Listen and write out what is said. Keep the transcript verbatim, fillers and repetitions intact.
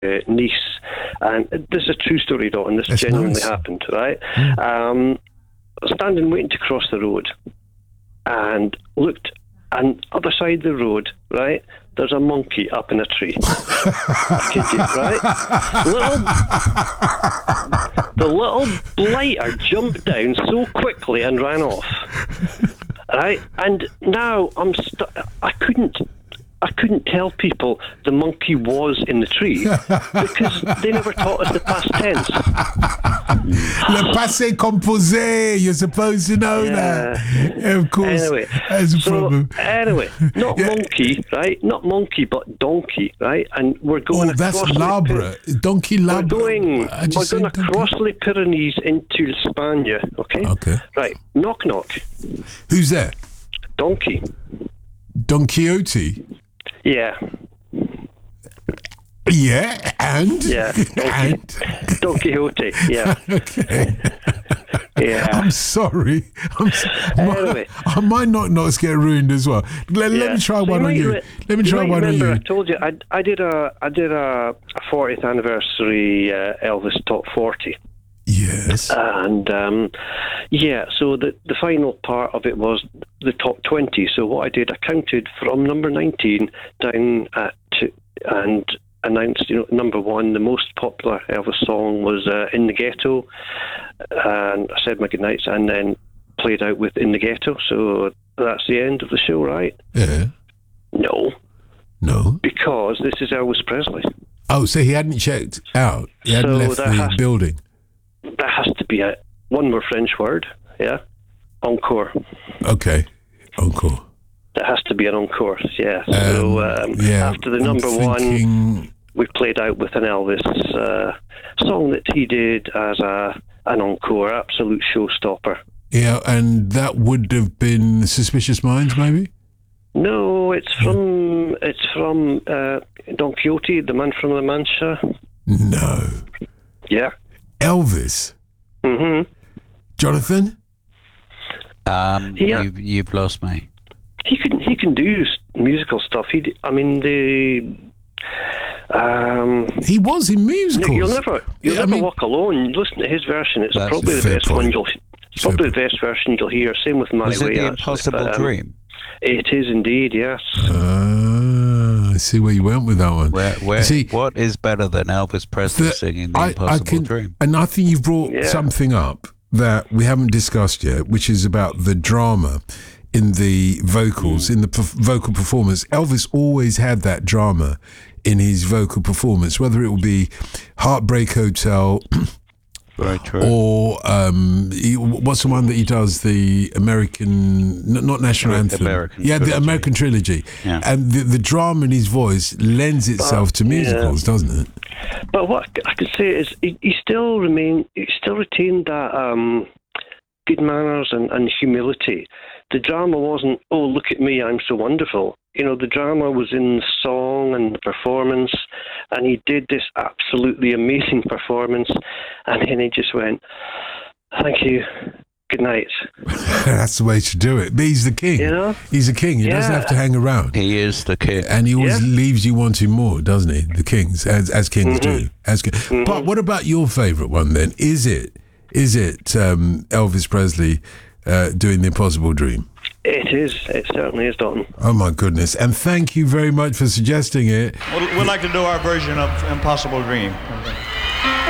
uh, niece, and this is a true story, Dalton. This That's genuinely nice. happened, right? Mm. Um, standing waiting to cross the road, and looked, and other side of the road, right? There's a monkey up in a tree. I kid you, right? Little, the little blighter jumped down so quickly and ran off. Right, and now I'm stu- I couldn't. I couldn't tell people the monkey was in the tree because they never taught us the past tense. Le passé composé, you're supposed to know Yeah. that. Of course, Anyway, that's a so problem. anyway, not Yeah. monkey, right? Not monkey, but donkey, right? And we're going. Oh, that's across the Labre. Donkey We're Labre. going. I We're just going said donkey. across the Pyrenees into Spain. Okay. Okay. Right. Knock knock. Who's there? Donkey. Don Quixote. Yeah. Yeah, and? Yeah. Donkey. And? Don Quixote. Yeah. Okay. Yeah. I'm sorry. I'm so, Anyway. my, my knock knocks get ruined as well. Let, let Yeah. me try So one on might you. re- Let me try might one on remember you. I told you I, I did a I did a fortieth anniversary uh, Elvis Top forty. Yes. And um, yeah, so the the final part of it was the top twenty. So what I did, I counted from number nineteen down at two, and announced, you know, number one, the most popular Elvis song was uh, "In the Ghetto," and I said my goodnights, and then played out with "In the Ghetto." So that's the end of the show, right? Yeah. No, No. because this is Elvis Presley. Oh, so he hadn't checked out. He hadn't So left there the has- building. That has to be a one more French word, yeah. Encore. Okay. Encore. That has to be an encore, yeah. So um, yeah, after the I'm number one, thinking- we played out with an Elvis uh, song that he did as a an encore, absolute showstopper. Yeah, and that would have been Suspicious Minds, maybe? No, it's from it's from uh, Don Quixote, the man from La Mancha. No. Yeah. Elvis. Mm-hmm. Jonathan? Um, Yeah. you've, you've lost me. He can he can do s- musical stuff. He, d- I mean the. Um, He was in musicals. You'll never, you'll Yeah, I never mean- walk alone. You listen to his version; it's That's probably a the fair best point. one you'll. It's probably the best version you'll hear. Same with My Was Way. it The actually, Impossible but, um, Dream? It is indeed, yes. Ah, I see where you went with that one. Where, where, See, what is better than Elvis Presley the- singing The I- I Impossible can- Dream? And I think you've brought Yeah. something up that we haven't discussed yet, which is about the drama in the vocals, Mm. in the perf- vocal performance. Elvis always had that drama in his vocal performance, whether it will be Heartbreak Hotel Very true. or um, he, what's the one that he does, the American, n- not National Anthem. American yeah, the Trilogy. American Trilogy. Yeah. And the, the drama in his voice lends itself to yeah. musicals, doesn't it? But what I could say is, he, he still remain, he still retained that um, good manners and, and humility. The drama wasn't, oh, look at me, I'm so wonderful. You know, the drama was in the song and the performance, and he did this absolutely amazing performance, and then he just went, thank you, good night. That's the way to do it. But he's the king. You know? He's a king. He doesn't Yeah. have to hang around. He is the kid. And he always Yeah. leaves you wanting more, doesn't he? The kings, as as kings Mm-hmm. do. As ki- But what about your favourite one then? Is it is it um, Elvis Presley uh, doing The Impossible Dream? It is, it certainly is, Dalton. Oh my goodness! And thank you very much for suggesting it. We'd we'd like to do our version of Impossible Dream.